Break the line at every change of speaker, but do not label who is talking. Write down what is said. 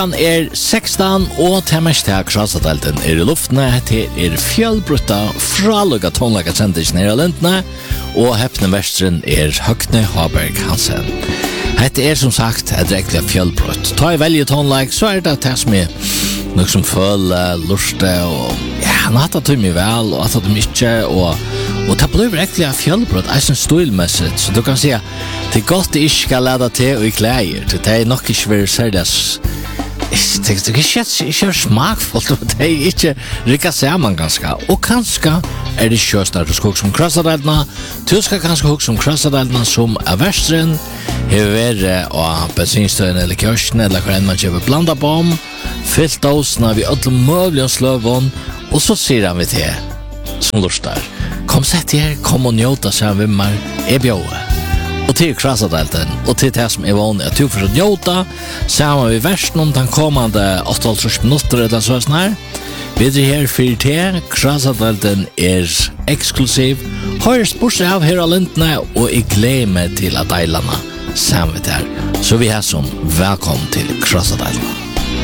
Han 16 og temmersteg krassadelten i luftene til fjellbrutta fralugga tonlaga sendis nere lintene og heppne verstren Høgne Haberg Hansen. Hette som sagt dreklig fjellbrutt. Ta I velge tonlag så det som noe som føler, luste og han hatt det mye vel og hatt det mye og det blir virkelig fjellbrutt eisen stilmessig så du kan si at det godt det ikke skal lede til og I klæger det nok ikke være seriøs det ikke smakfullt det ikke rikket sammen ganske og kanskje det kjøsner du skal huske om krassadelene du skal kanskje huske om krassadelene som verstren hever og bensinstøyen eller kjørsen eller hva enn man kjøper blanda på om fyllt dosene vi alle mulige sløvån og så sier han vi til som lustar kom sett her, kom og njøta seg av vimmer bjøve og til krassadelten og til det som vanlig at du får njøta sammen vi versen om den kommende 8,5 minutter eller sånn her videre her 4T krassadelten eksklusiv høyre spørsmål av her av lintene og Jeg gleder meg til at deilene sammen der så vi som velkommen til krassadelten